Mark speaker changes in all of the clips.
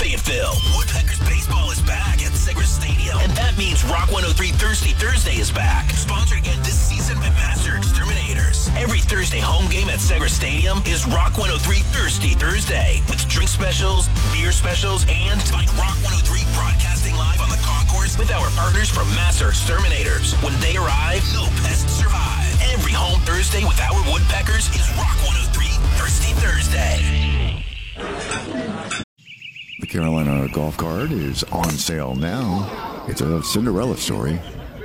Speaker 1: Fayetteville. Woodpeckers baseball is back at Segra Stadium. And that means Rock 103 Thirsty Thursday is back. Sponsored again this season by Master Exterminators. Every Thursday home game at Segra Stadium is Rock 103 Thirsty Thursday. With drink specials, beer specials, and find Rock 103 broadcasting live on the concourse with our partners from Master Exterminators. When they arrive, no pests survive. Every home Thursday with our Woodpeckers is Rock 103 Thirsty Thursday.
Speaker 2: The Carolina Golf Card is on sale now. It's a Cinderella story.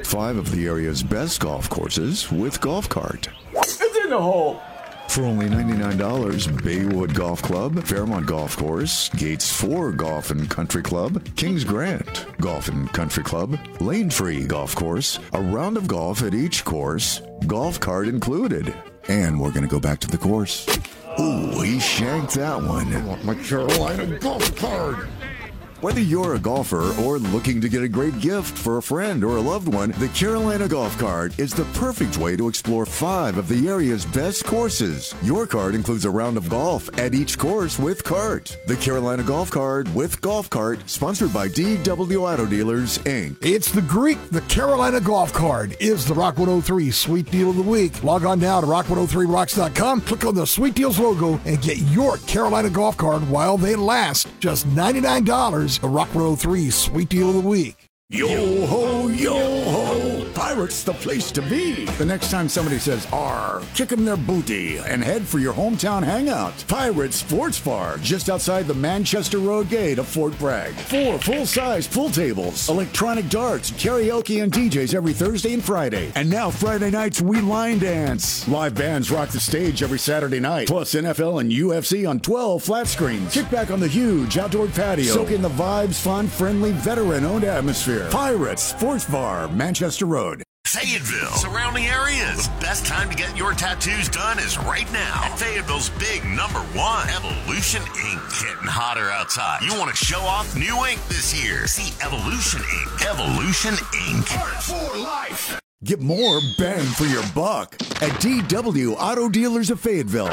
Speaker 2: 5 of the area's best golf courses with Golf Cart.
Speaker 3: It's in the hole.
Speaker 2: For only $99, Baywood Golf Club, Fairmont Golf Course, Gates 4 Golf and Country Club, Kings Grant Golf and Country Club, Lane Free Golf Course, a round of golf at each course, Golf Cart included. And we're going to go back to the course. Ooh, he shanked that one.
Speaker 3: I want my Carolina Golf Card.
Speaker 2: Whether you're a golfer or looking to get a great gift for a friend or a loved one, the Carolina Golf Card is the perfect way to explore 5 of the area's best courses. Your card includes a round of golf at each course with cart. The Carolina Golf Card with Golf Cart, sponsored by DW Auto Dealers, Inc.
Speaker 4: It's the Greek. The Carolina Golf Card is the Rock 103 Sweet Deal of the Week. Log on now to rock103rocks.com, click on the Sweet Deals logo, and get your Carolina Golf Card while they last. Just $99. A Rock 103 Sweet Deal of the Week.
Speaker 2: Yo ho, yo ho, Pirates the place to be. The next time somebody says R, kick them their booty and head for your hometown hangout. Pirates Sports Bar, just outside the Manchester Road gate of Fort Bragg. 4 full-size pool tables, electronic darts, karaoke and DJs every Thursday and Friday. And now Friday nights we line dance. Live bands rock the stage every Saturday night. Plus NFL and UFC on 12 flat screens. Kick back on the huge outdoor patio. Soak in the vibes, fun, friendly, veteran-owned atmosphere. Pirates Sports Bar, Manchester Road.
Speaker 5: Fayetteville, surrounding areas. The best time to get your tattoos done is right now at Fayetteville's big #1, Evolution Ink. Getting hotter outside. You want to show off new ink this year? See Evolution Ink. Evolution Ink.
Speaker 2: Art for life. Get more bang for your buck at DW Auto Dealers of Fayetteville.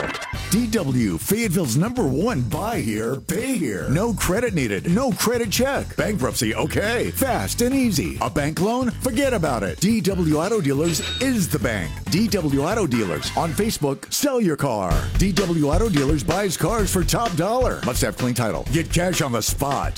Speaker 2: DW, Fayetteville's #1 buy here, pay here. No credit needed, no credit check. Bankruptcy, okay. Fast and easy. A bank loan? Forget about it. DW Auto Dealers is the bank. DW Auto Dealers. On Facebook, sell your car. DW Auto Dealers buys cars for top dollar. Must have clean title. Get cash on the spot.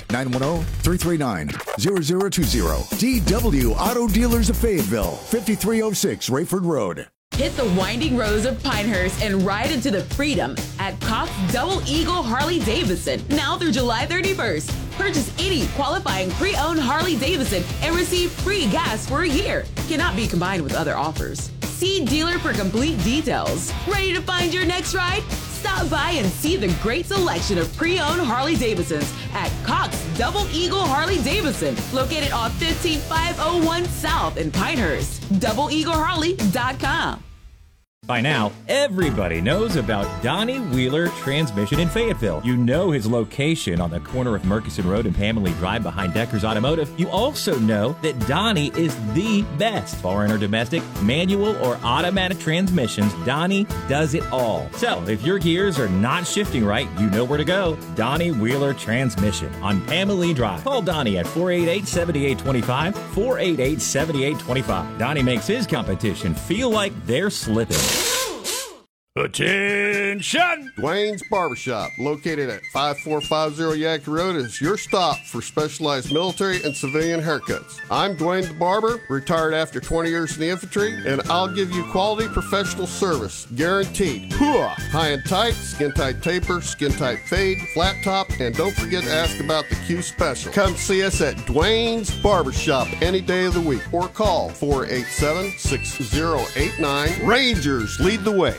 Speaker 2: 910-339-0020. DW Auto Dealers of Fayetteville. 5306 Rayford Road.
Speaker 6: Hit the winding roads of Pinehurst and ride into the freedom at Cox Double Eagle Harley Davidson now through July 31st. Purchase any qualifying pre-owned Harley Davidson and receive free gas for a year. Cannot be combined with other offers. See dealer for complete details. Ready to find your next ride? Stop by and see the great selection of pre-owned Harley Davidsons at Cox Double Eagle Harley Davidson, located on 15501 South in Pinehurst. DoubleEagleHarley.com.
Speaker 7: By now, everybody knows about Donnie Wheeler Transmission in Fayetteville. You know his location on the corner of Murkison Road and Pamela Drive behind Decker's Automotive. You also know that Donnie is the best. Foreign or domestic, manual or automatic transmissions, Donnie does it all. So, if your gears are not shifting right, you know where to go. Donnie Wheeler Transmission on Pamela Drive. Call Donnie at 488-7825, 488-7825. Donnie makes his competition feel like they're slipping.
Speaker 8: Attention! Dwayne's Barbershop, located at 5450 Yankee Road, is your stop for specialized military and civilian haircuts. I'm Dwayne the Barber, retired after 20 years in the infantry, and I'll give you quality professional service, guaranteed. Hooah! High and tight, skin tight taper, skin tight fade, flat top, and don't forget to ask about the Q Special. Come see us at Dwayne's Barbershop any day of the week, or call 487-6089. Rangers lead the way.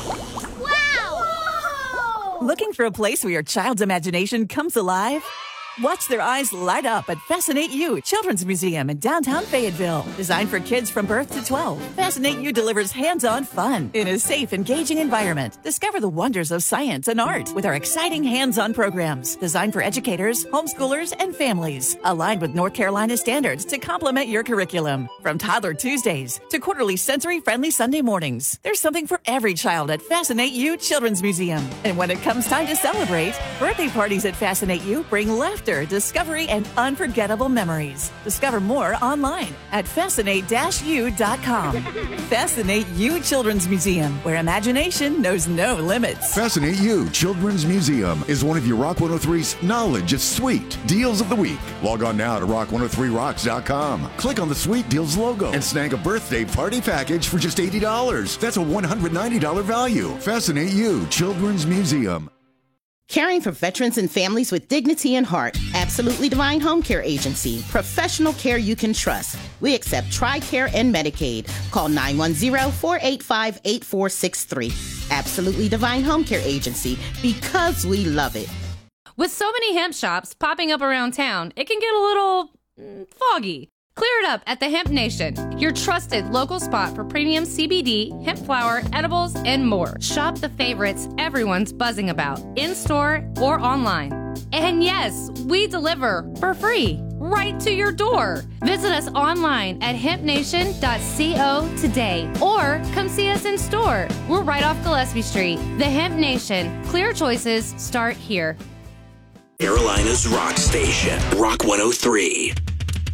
Speaker 9: Looking for a place where your child's imagination comes alive? Watch their eyes light up at Fascinate You Children's Museum in downtown Fayetteville. Designed for kids from birth to 12, Fascinate You delivers hands-on fun in a safe, engaging environment. Discover the wonders of science and art with our exciting hands-on programs designed for educators, homeschoolers, and families. Aligned with North Carolina standards to complement your curriculum. From Toddler Tuesdays to quarterly sensory-friendly Sunday mornings, there's something for every child at Fascinate You Children's Museum. And when it comes time to celebrate, birthday parties at Fascinate You bring laughter, discovery, and unforgettable memories. Discover more online at fascinate-u.com. Fascinate You Children's Museum, where imagination knows no limits.
Speaker 2: Fascinate You Children's Museum is one of your Rock 103's Knowledge is Sweet Deals of the Week. Log on now to rock103rocks.com. Click on the Sweet Deals logo and snag a birthday party package for just $80. That's a $190 value. Fascinate You Children's Museum.
Speaker 10: Caring for veterans and families with dignity and heart. Absolutely Divine Home Care Agency. Professional care you can trust. We accept TRICARE and Medicaid. Call 910-485-8463. Absolutely Divine Home Care Agency, because we love it.
Speaker 11: With so many hemp shops popping up around town, it can get a little foggy. Clear it up at the Hemp Nation, your trusted local spot for premium CBD, hemp flower, edibles, and more. Shop the favorites everyone's buzzing about, in-store or online. And yes, we deliver for free, right to your door. Visit us online at hempnation.co today, or come see us in store. We're right off Gillespie Street. The Hemp Nation. Clear choices start here.
Speaker 1: Carolina's Rock Station, Rock 103.